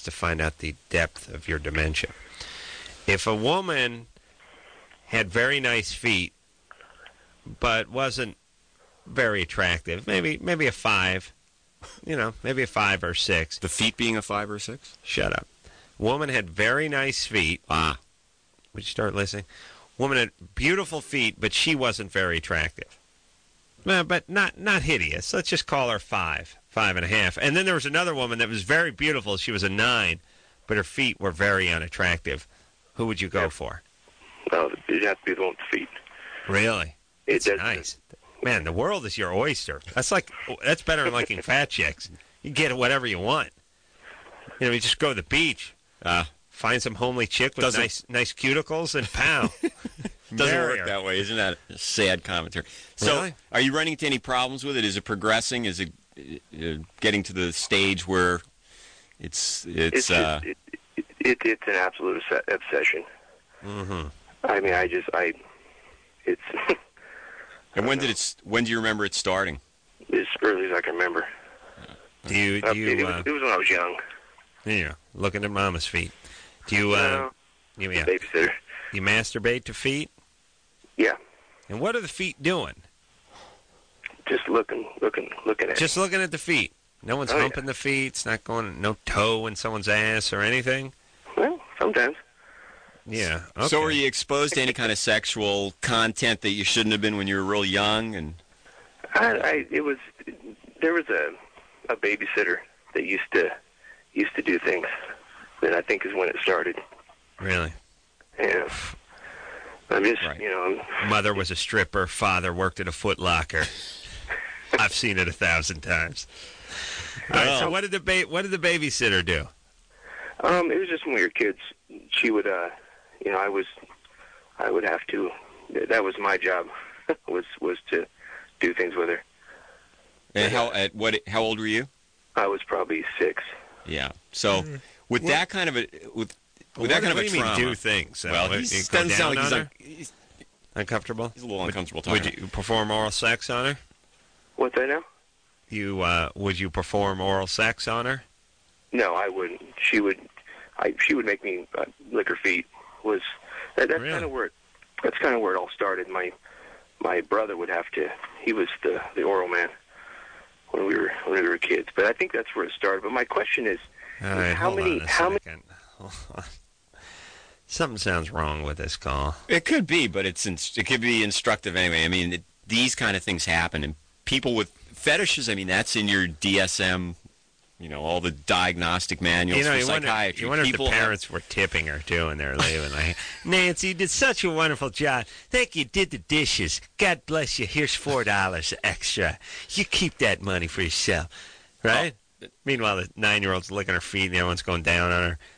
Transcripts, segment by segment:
to find out the depth of your dementia. If a woman had very nice feet, but wasn't very attractive, maybe a 5, maybe a 5 or 6. The feet being a 5 or 6? Shut up. Woman had very nice feet. Ah. Would you start listening? Woman had beautiful feet, but she wasn't very attractive. Well, but not hideous. Let's just call her 5, 5.5. And then there was another woman that was very beautiful. She was a 9, but her feet were very unattractive. Who would you go for? No, it'd have to be the one with the feet. Really? It's nice. Man, the world is your oyster. That's better than liking fat chicks. You get whatever you want. You just go to the beach, find some homely chick with nice cuticles, and pow. Doesn't work that way. Isn't that a sad commentary? So, really? Are you running into any problems with it? Is it progressing? Is it getting to the stage where it's an absolute obsession. Mm-hmm. I mean, it's. And when do you remember it starting? As early as I can remember. It was when I was young. Yeah, looking at Mama's feet. Do you? Babysitter. You masturbate to feet? Yeah. And what are the feet doing? Just looking at it. Just looking at the feet. No one's humping the feet. It's not going no toe in someone's ass or anything. Well, sometimes. Yeah. Okay. So, were you exposed to any kind of sexual content that you shouldn't have been when you were real young? And there was a babysitter that used to do things that I think is when it started. Really? Yeah. I'm just, Mother was a stripper. Father worked at a Foot Locker. I've seen it 1,000 times. All right, so what did the babysitter do? It was just when we were kids. She would, I would have to. That was my job. was to do things with her. And how old were you? I was probably 6. Yeah. So with that kind of a trauma, do things. Well, he doesn't sound like he's uncomfortable. He's a little uncomfortable talking. Would you perform oral sex on her? What's that now? Would you perform oral sex on her? No, I wouldn't. She would make me lick her feet. That's really? kind of where it all started. My brother would have to. He was the oral man when we were kids. But I think that's where it started. But my question is, all right, how many? Hold on. Something sounds wrong with this call. It could be, but it could be instructive anyway. I mean, these kind of things happen, and people with fetishes. I mean, that's in your DSM. All the diagnostic manuals for psychiatry. You wonder if the parents were tipping her, too, and they're leaving. Like, Nancy, you did such a wonderful job. Thank you, did the dishes. God bless you. Here's $4 extra. You keep that money for yourself. Right? Oh. Meanwhile, the 9-year-old's licking her feet, and everyone's going down on her.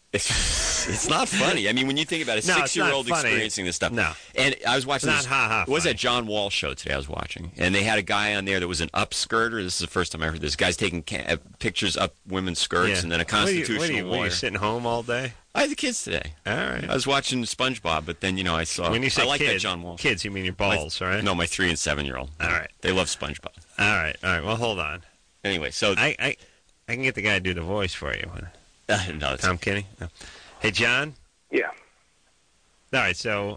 It's not funny. I mean, when you think about a 6-year-old experiencing this stuff. No. And I was watching this. What was that John Walsh show today I was watching? And they had a guy on there that was an upskirter. This is the first time I heard this. Guy's taking pictures up women's skirts and then a constitutional lawyer. Were you sitting home all day? I had the kids today. All right. I was watching SpongeBob, but then, I saw... When you say I like kids, that John Walsh. Kids, you mean your balls, right? No, my 3- and 7-year-old. All right. They love SpongeBob. All right. Well, hold on. Anyway, so... I can get the guy to do the voice for you. No, Tom Kinney? No. Hey, John? Yeah. All right, so...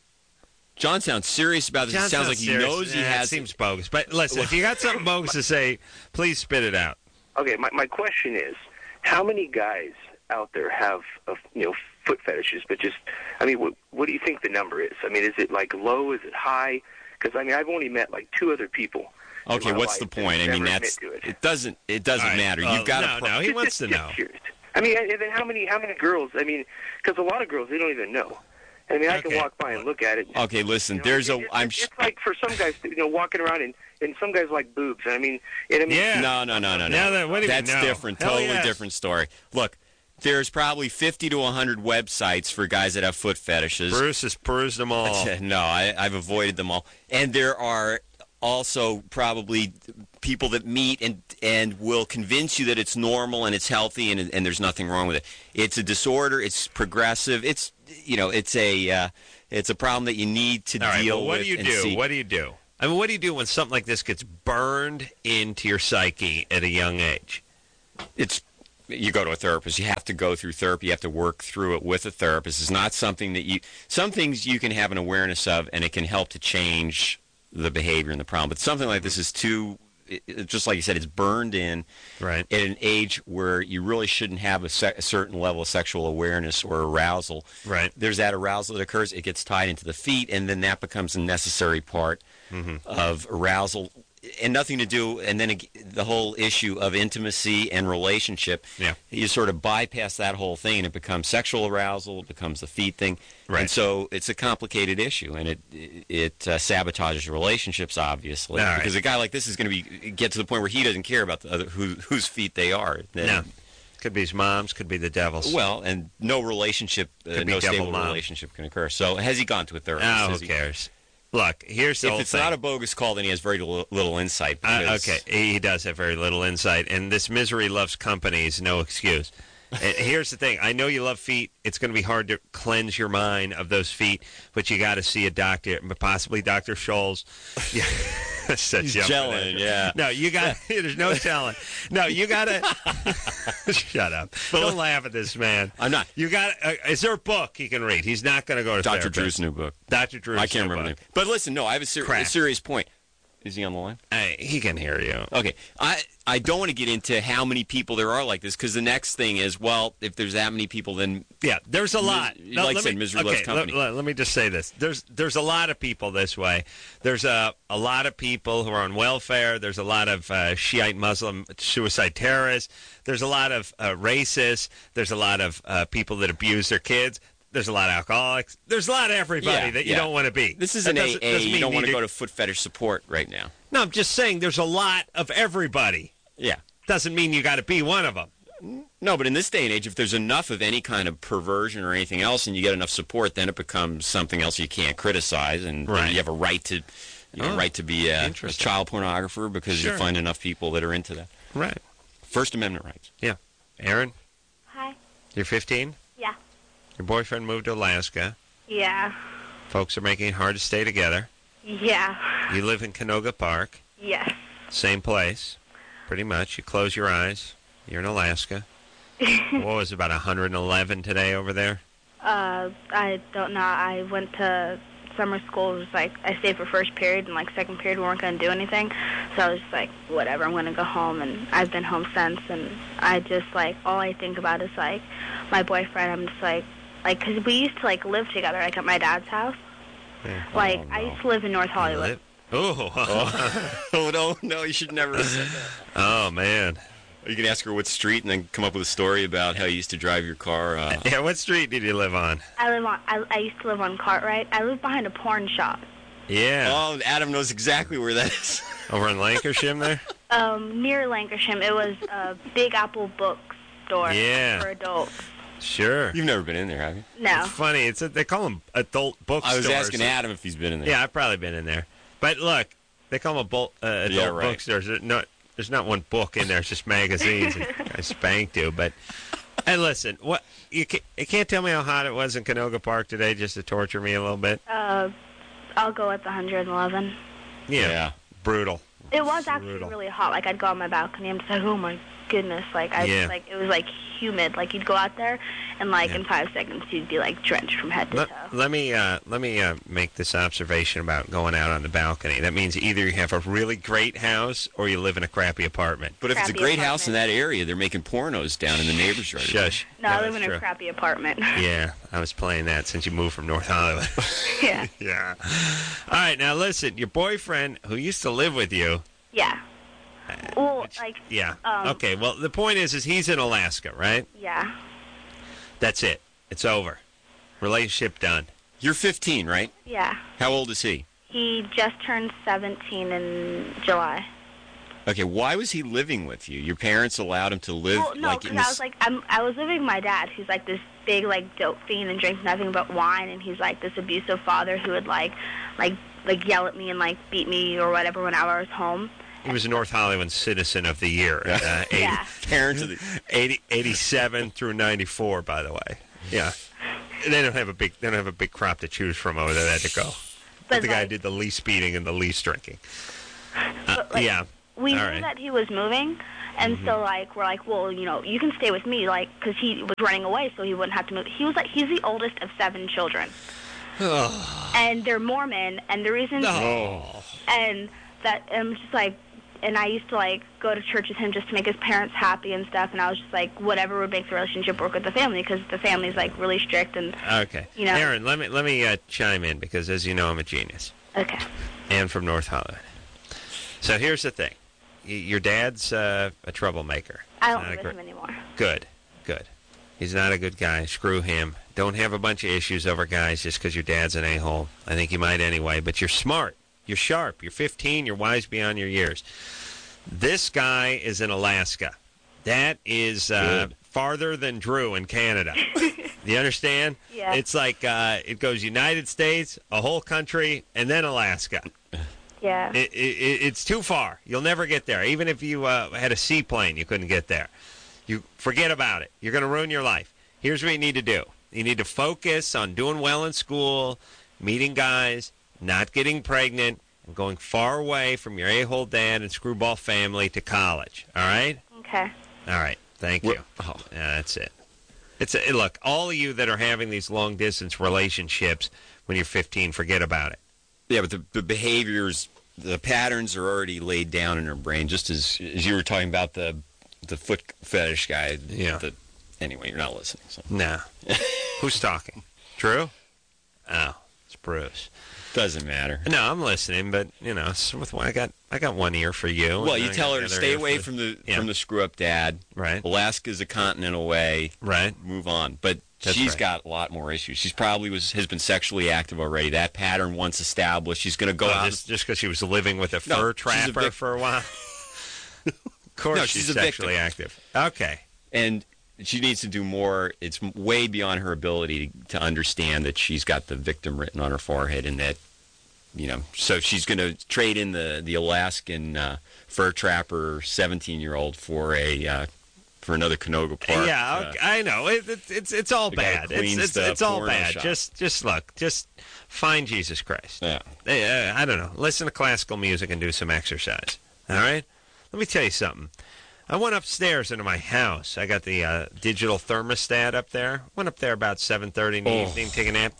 John sounds serious about this. It sounds like he knows he has... It seems bogus. But listen, if you got something bogus to say, please spit it out. Okay, my question is, how many guys out there have, foot fetishes, but just... I mean, what do you think the number is? I mean, is it, low? Is it high? Because, I've only met, 2 other people. Okay, what's the point? I mean, it doesn't right. matter. You've got No, he wants to know. I mean, and then how many girls? I mean, because a lot of girls, they don't even know. I mean, I can walk by and look at it. Okay, listen, it's like for some guys, walking around and some guys like boobs. And I mean, yeah. No. That's different. Totally different story. Look, there's probably 50 to 100 websites for guys that have foot fetishes. Bruce has perused them all. No, I've avoided them all. And there are also probably people that meet and will convince you that it's normal and it's healthy and there's nothing wrong with it. It's a disorder. It's progressive. It's a problem that you need to deal with. What do you do? What do you do? I mean, what do you do when something like this gets burned into your psyche at a young age? It's you go to a therapist. You have to go through therapy. You have to work through it with a therapist. It's not something that some things you can have an awareness of, and it can help to change the behavior and the problem. But something like this is just like you said, it's burned in Right. at an age where you really shouldn't have a certain level of sexual awareness or arousal. Right. There's that arousal that occurs. It gets tied into the feet, and then that becomes a necessary part of arousal. And nothing to do, and then the whole issue of intimacy and relationship, Yeah. you sort of bypass that whole thing, and it becomes sexual arousal, it becomes the feet thing. Right. And so it's a complicated issue, and it sabotages relationships, obviously. All right. Because a guy like this is going to get to the point where he doesn't care about the other, whose feet they are. No. Could be his mom's, could be the devil's. Well, and no relationship, Could be no devil stable mom. relationship can occur. So has he gone to a therapist? Oh, Has who he- cares? Look, here's the If whole it's thing. not a bogus call, then he has very little insight. Because Okay, he does have very little insight, and this misery loves company is no excuse. And here's the thing. I know you love feet. It's going to be hard to cleanse your mind of those feet, but you got to see a doctor, possibly Dr. Scholl's. Yeah. Such He's jumping gelling, at you. yeah. No, you got. There's no telling. No, you got to. Shut up. Don't laugh at this man. I'm not. You got. Is there a book he can read? He's not going to go to Dr. therapist. Drew's new book. Dr. Drew's I can't new remember the book. name. But listen, no, I have a Crap. serious point. Is he on the line? He can hear you. Okay. I don't want to get into how many people there are like this, because the next thing is, well, if there's that many people, then Yeah, there's a lot. like I said, misery loves company. Let me just say this. There's a lot of people this way. There's a lot of people who are on welfare. There's a lot of Shiite Muslim suicide terrorists. There's a lot of racists. There's a lot of people that abuse their kids. There's a lot of alcoholics. There's a lot of everybody that you don't want to be. This is That an AA. doesn't mean You don't want to need go to foot fetish support right now. No, I'm just saying there's a lot of everybody. Yeah. Doesn't mean you got to be one of them. No, but in this day and age, if there's enough of any kind of perversion or anything else, and you get enough support, then it becomes something else you can't criticize, and Right. you have a right to, right to be a interesting. child pornographer because Sure. you find enough people that are into that. Right. First Amendment rights. Yeah. Aaron, Hi. you're 15? Yeah. Your boyfriend moved to Alaska. Yeah. Folks are making it hard to stay together. Yeah. You live in Canoga Park. Yes. Same place, pretty much. You close your eyes. You're in Alaska. What was it, about 111 today over there? I don't know. I went to summer school. It was like I stayed for first period, and like second period we weren't going to do anything. So I was just like, whatever, I'm going to go home, and I've been home since. And I just like all I think about is like my boyfriend. I'm just like, because we used to like live together, like at my dad's house. Yeah. Like Oh, no. I used to live in North Hollywood. Oh. No, you should never have said that. Oh, man. You can ask her what street and then come up with a story about how you used to drive your car. Yeah, what street did you live on? I used to live on Cartwright. I lived behind a porn shop. Yeah. Oh, Adam knows exactly where that is. Over in Lancashire there? Near Lancashire. It was a Big Apple bookstore Yeah. for adults. Sure. You've never been in there, have you? No. It's funny. They call them adult bookstores. I was asking Adam if he's been in there. Yeah, I've probably been in there. But look, they call them adult Yeah, right. bookstores. There's not one book in there. It's just magazines. I spanked you. But, hey, listen, you can't tell me how hot it was in Canoga Park today just to torture me a little bit? I'll go with 111. Yeah. Brutal. It was actually Brutal. really hot. Like I'd go on my balcony. I'm just like, oh my goodness. Like it was like humid. Like you'd go out there, and like in 5 seconds you'd be like drenched from head to toe. Let me make this observation about going out on the balcony. That means either you have a really great house or you live in a crappy apartment. But if it's a Crappy great house in apartment. that area, they're making pornos down in the neighbor's yard. Shush. No, I live that's in a true. crappy apartment. Yeah, I was playing that since you moved from North Hollywood. Yeah. Yeah. All right, now listen, your boyfriend who used to live with you. Yeah. Well, like Yeah. Okay, well, the point is he's in Alaska, right? yeah. That's it. It's over. Relationship done. You're 15, right? Yeah. How old is he? He just turned 17 in July. Okay, why was he living with you? Your parents allowed him to live Well, no, like because in I this... was like, I was living with my dad, who's like this big like dope fiend and drinks nothing but wine, and he's like this abusive father who would like yell at me and like beat me or whatever when I was home. He was a North Hollywood Citizen of the Year. Yeah. Parents of the... 87 through 94, by the way. Yeah. They don't have a big crop to choose from over there. They had to go. But The guy like, did the least speeding and the least drinking. but, like, Yeah. we All knew right. that he was moving, and so like we're like, well, you can stay with me, like, because he was running away, so he wouldn't have to move. He's the oldest of 7 children, and they're Mormon, and the reason, and that I'm just like, and I used to like go to church with him just to make his parents happy and stuff, and I was just like, whatever would make the relationship work with the family, because the family's like really strict and. Okay. Aaron, let me chime in because, as you know, I'm a genius. Okay. And from North Hollywood. So here's the thing. Your dad's a troublemaker. I don't Not live with him anymore. Good. He's not a good guy. Screw him. Don't have a bunch of issues over guys just because your dad's an a-hole. I think you might anyway, but you're smart. You're sharp. You're 15. You're wise beyond your years. This guy is in Alaska. That is farther than Drew in Canada. You understand? Yeah. It's like it goes United States, a whole country, and then Alaska. Yeah. It's too far. You'll never get there. Even if you had a seaplane, you couldn't get there. You forget about it. You're going to ruin your life. Here's what you need to do. You need to focus on doing well in school, meeting guys, not getting pregnant, and going far away from your a-hole dad and screwball family to college. All right? Okay. All right. Thank you. Yeah, that's it. Look, all of you that are having these long-distance relationships when you're 15, forget about it. Yeah, but the behaviors, the patterns are already laid down in her brain, just as you were talking about the foot fetish guy. Yeah. Anyway, you're not listening. So. No. Who's talking? Drew? Oh, it's Bruce. Doesn't matter. No, I'm listening, but I got one ear for you. Well, and you I tell got her the to other stay ear away for from the screw up dad. Right. Alaska's a continent away. Right. Move on. But That's she's right. got a lot more issues. She's probably has been sexually active already. That pattern once established, she's going to go out. Just because she was living with a No, fur she's a trapper vic- for a while. Of course, No, she's she's a sexually victim. active. Okay. And she needs to do more. It's way beyond her ability to understand that she's got the victim written on her forehead, and that, so she's going to trade in the Alaskan fur trapper 17-year-old for another Canoga Park. Yeah, I know. It's all the guy bad. who cleans the It's all porno bad. shop. Just look. Just find Jesus Christ. Yeah. I don't know. Listen to classical music and do some exercise. All right? Let me tell you something. I went upstairs into my house. I got the digital thermostat up there. Went up there about 7:30 in the evening, take a nap.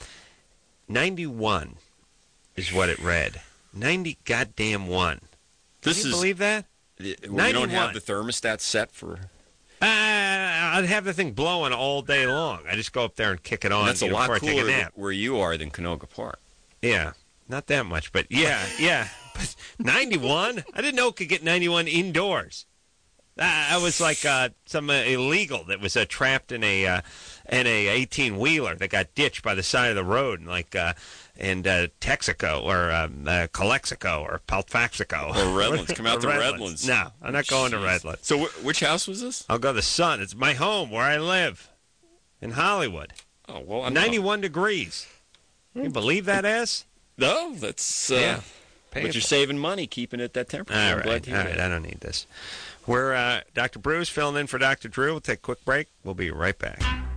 91 is what it read. 90 goddamn one. Can you believe that? We 91. don't have the thermostat set for. I'd have the thing blowing all day long. I just go up there and kick it on. That's a lot before I take a cooler nap. where you are than Canoga Park. Yeah, not that much, but yeah. But 91? I didn't know it could get 91 indoors. I was like some illegal that was trapped in a 18-wheeler that got ditched by the side of the road, in Texaco or Calexico or Palfaxico. Or Redlands. Come out to Redlands. No, I'm not going to Redlands. So which house was this? I'll go to the Sun. It's my home where I live in Hollywood. Oh, well, 91 degrees. Can you believe that, ass? No, that's... Yeah. But you're saving money keeping it at that temperature. All I'm glad right, to hear that. I don't need this. We're Dr. Bruce filling in for Dr. Drew. We'll take a quick break. We'll be right back.